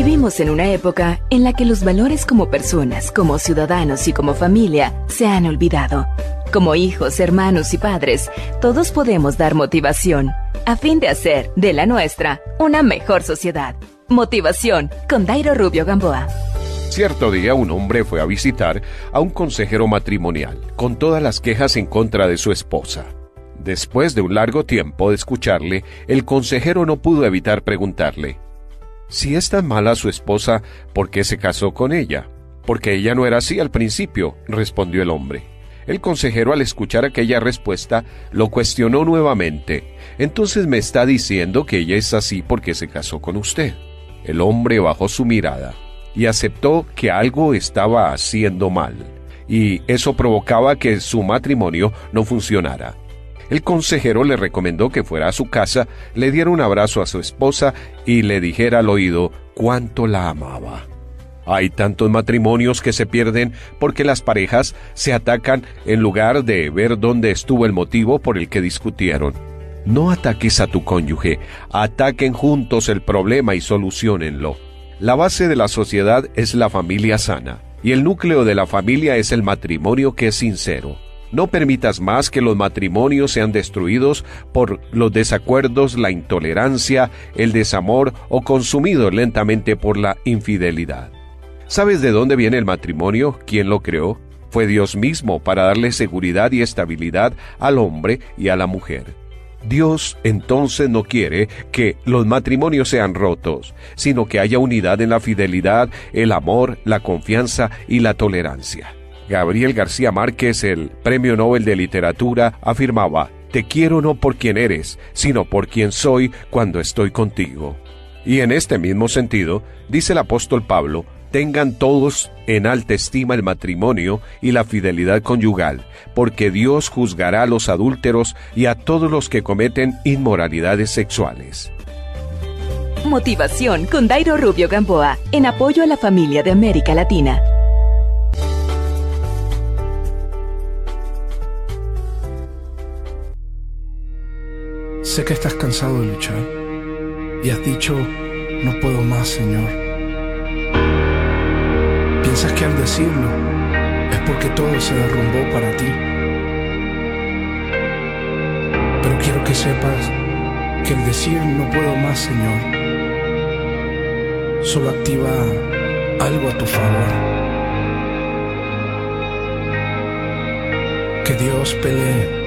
Vivimos en una época en la que los valores como personas, como ciudadanos y como familia se han olvidado. Como hijos, hermanos y padres, todos podemos dar motivación a fin de hacer de la nuestra una mejor sociedad. Motivación con Dairo Rubio Gamboa. Cierto día un hombre fue a visitar a un consejero matrimonial con todas las quejas en contra de su esposa. Después de un largo tiempo de escucharle, el consejero no pudo evitar preguntarle: si es tan mala su esposa, ¿por qué se casó con ella? Porque ella no era así al principio, respondió el hombre. El consejero, al escuchar aquella respuesta, lo cuestionó nuevamente. Entonces me está diciendo que ella es así porque se casó con usted. El hombre bajó su mirada y aceptó que algo estaba haciendo mal, y eso provocaba que su matrimonio no funcionara. El consejero le recomendó que fuera a su casa, le diera un abrazo a su esposa y le dijera al oído cuánto la amaba. Hay tantos matrimonios que se pierden porque las parejas se atacan en lugar de ver dónde estuvo el motivo por el que discutieron. No ataques a tu cónyuge, ataquen juntos el problema y soluciónenlo. La base de la sociedad es la familia sana, y el núcleo de la familia es el matrimonio que es sincero. No permitas más que los matrimonios sean destruidos por los desacuerdos, la intolerancia, el desamor o consumidos lentamente por la infidelidad. ¿Sabes de dónde viene el matrimonio? ¿Quién lo creó? Fue Dios mismo para darle seguridad y estabilidad al hombre y a la mujer. Dios entonces no quiere que los matrimonios sean rotos, sino que haya unidad en la fidelidad, el amor, la confianza y la tolerancia. Gabriel García Márquez, el Premio Nobel de Literatura, afirmaba: te quiero no por quien eres, sino por quien soy cuando estoy contigo. Y en este mismo sentido, dice el apóstol Pablo: tengan todos en alta estima el matrimonio y la fidelidad conyugal, porque Dios juzgará a los adúlteros y a todos los que cometen inmoralidades sexuales. Motivación con Dairo Rubio Gamboa, en apoyo a la familia de América Latina. Sé que estás cansado de luchar y has dicho: no puedo más, Señor. Piensas que al decirlo es porque todo se derrumbó para ti. Pero quiero que sepas que el decir no puedo más, Señor, solo activa algo a tu favor. Que Dios pelee